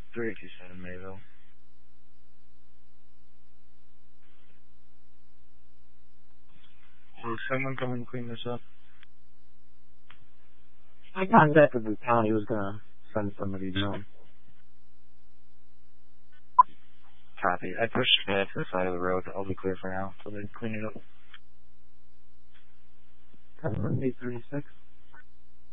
3827 Mayville. Will someone come and clean this up? I contacted the town. He was gonna send somebody down. Copy. I pushed it to the side of the road. I'll be clear for now, so they clean it up. 836.